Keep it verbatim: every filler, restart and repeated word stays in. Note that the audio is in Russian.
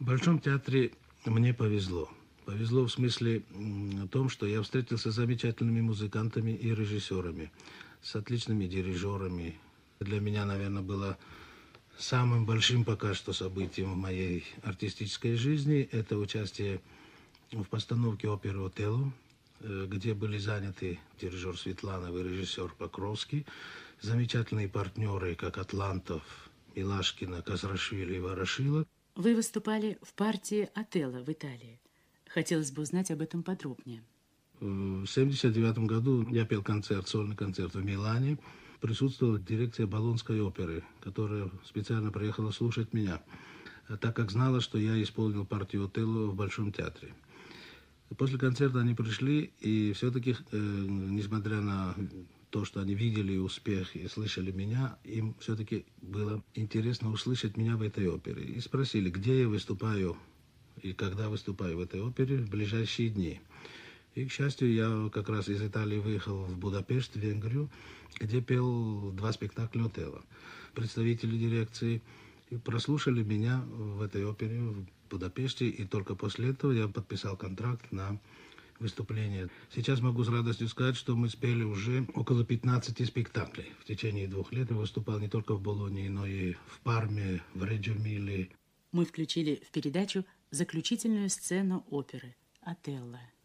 В Большом театре мне повезло. Повезло в смысле том, что я встретился с замечательными музыкантами и режиссерами, с отличными дирижерами. Для меня, наверное, было самым большим пока что событием в моей артистической жизни это участие в постановке оперы «Отелло», где были заняты дирижер Светланов и режиссер Покровский, замечательные партнеры, как Атлантов, Милашкина, Казрашвили и Ворошилов. Вы выступали в партии «Отелло» в Италии. Хотелось бы узнать об этом подробнее. В семьдесят девятом году я пел концерт, сольный концерт в Милане. Присутствовала дирекция Болонской оперы, которая специально приехала слушать меня, так как знала, что я исполнил партию «Отелло» в Большом театре. После концерта они пришли, и все-таки, э, несмотря на то, что они видели успех и слышали меня, им все-таки было интересно услышать меня в этой опере. И спросили, где я выступаю и когда выступаю в этой опере в ближайшие дни. И, к счастью, я как раз из Италии выехал в Будапешт, в Венгрию, где пел два спектакля «Отелло». Представители дирекции прослушали меня в этой опере в Будапеште, и только после этого я подписал контракт на выступление. Сейчас могу с радостью сказать, что мы спели уже около пятнадцати спектаклей. В течение двух лет я выступал не только в Болонии, но и в Парме, в Реджо Эмилии. Мы включили в передачу заключительную сцену оперы «Отелло».